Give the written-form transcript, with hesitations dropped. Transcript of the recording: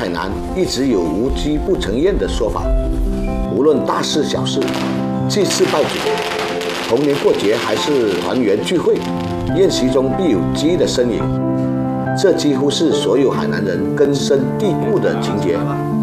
海南一直有无鸡不成宴的说法，无论大事小事，祭祀拜祖、逢年过节还是团圆聚会，宴席中必有鸡的身影。这几乎是所有海南人根深蒂固的情节。